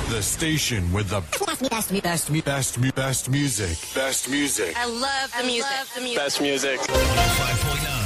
The station with the best music. Best music. I love the music. Best music. 5.9